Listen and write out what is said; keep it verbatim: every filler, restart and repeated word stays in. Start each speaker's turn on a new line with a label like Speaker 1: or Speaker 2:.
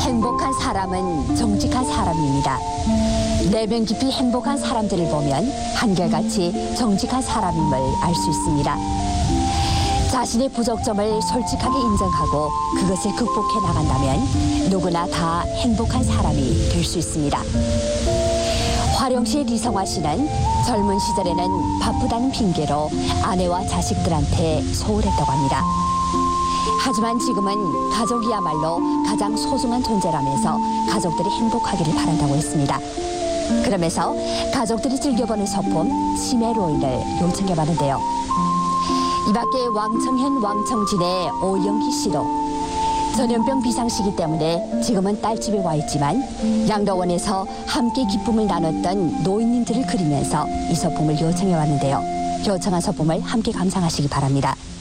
Speaker 1: 행복한 사람은 정직한 사람입니다. 내면 깊이 행복한 사람들을 보면 한결같이 정직한 사람임을 알 수 있습니다. 자신의 부족점을 솔직하게 인정하고 그것을 극복해 나간다면 누구나 다 행복한 사람이 될 수 있습니다. 화령시의 리성화 씨는 젊은 시절에는 바쁘다는 핑계로 아내와 자식들한테 소홀했다고 합니다. 하지만 지금은 가족이야말로 가장 소중한 존재라면서 가족들이 행복하기를 바란다고 했습니다. 그러면서 가족들이 즐겨보는 소품 치매로이를 요청해봤는데요. 이 밖에 왕청현 왕청진의 오영희 씨도 전염병 비상시기 때문에 지금은 딸집에 와 있지만 양로원에서 함께 기쁨을 나눴던 노인님들을 그리면서 이 소품을 요청해왔는데요. 요청한 소품을 함께 감상하시기 바랍니다.